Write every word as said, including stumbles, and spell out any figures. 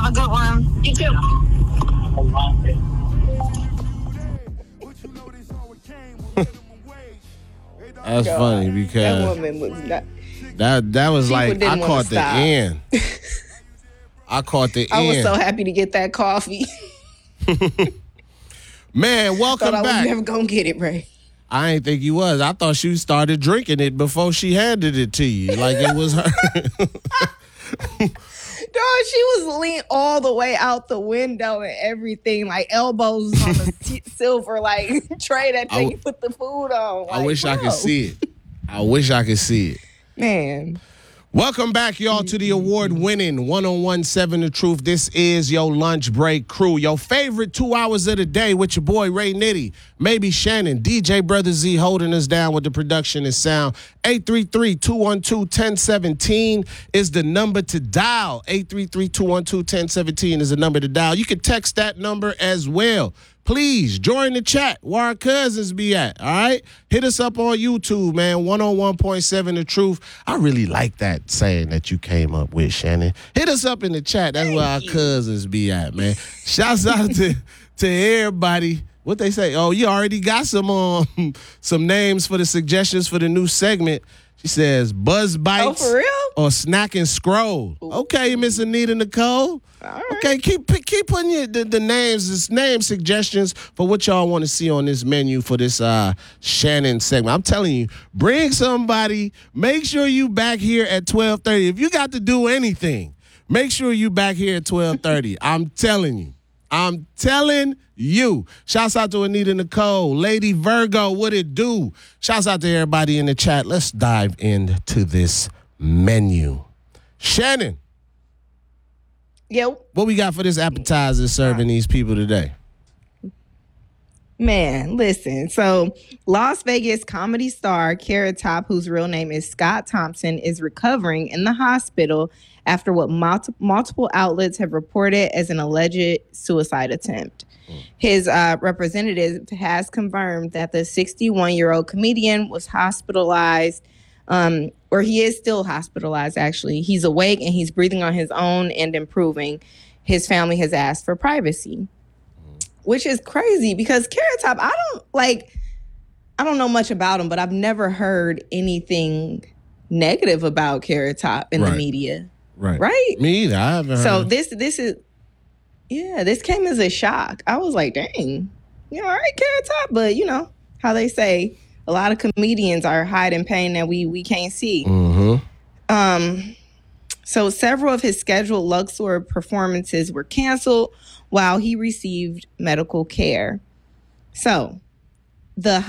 a good one. You too. That's God, funny because that woman was not. that that was People like didn't I wanna caught the stop. end. I caught the I was end. so happy to get that coffee. Man, welcome Thought I was back. never gonna get it, Ray. I ain't think you was. I thought she started drinking it before she handed it to you, like it was her. Dog, she was leaned all the way out the window and everything, like elbows on the t- silver like tray that I they w- put the food on. I Like, wish I bro. could see it. I wish I could see it. Man. Welcome back, y'all, to the award-winning one oh one seven The Truth. This is your lunch break crew, your favorite two hours of the day with your boy Ray Nitty, maybe Shannon, D J Brother Z holding us down with the production and sound. eight three three, two one two, one oh one seven is the number to dial. eight three three, two one two, one oh one seven is the number to dial. You can text that number as well. Please join the chat where our cousins be at, all right? Hit us up on YouTube, man, one oh one point seven The Truth. I really like that saying that you came up with, Shannon. Hit us up in the chat. That's where our cousins be at, man. Shouts out to, to everybody. What they say? Oh, you already got some um, some names for the suggestions for the new segment. She says Buzz Bites Oh, for real? or Snack and Scroll. Okay, Miss Anita Nicole. All right. Okay, keep keep putting your, the, the names, this name suggestions for what y'all want to see on this menu for this uh, Shannon segment. I'm telling you, bring somebody. Make sure you back here at twelve thirty. If you got to do anything, make sure you back here at twelve thirty. I'm telling you. I'm telling you. Shouts out to Anita Nicole, Lady Virgo, what it do? Shouts out to everybody in the chat. Let's dive into this menu. Shannon, Yo, what we got for this appetizer serving these people today? man, listen. So, Las Vegas comedy star Carrot Top, whose real name is Scott Thompson, is recovering in the hospital after what multi- multiple outlets have reported as an alleged suicide attempt. Mm. His uh, representative has confirmed that the sixty-one-year-old comedian was hospitalized, um, or he is still hospitalized, actually. He's awake and he's breathing on his own and improving. His family has asked for privacy, which is crazy because Carrot Top, I don't, like, I don't know much about him, but I've never heard anything negative about Carrot Top in Right. the media. Right. Right? Me either. I haven't So heard. this this is yeah, this came as a shock. I was like, dang, you know, all right, Carrot Top, but you know how they say a lot of comedians are hiding pain that we we can't see. Mm-hmm. Um, so several of his scheduled Luxor performances were canceled while he received medical care. So the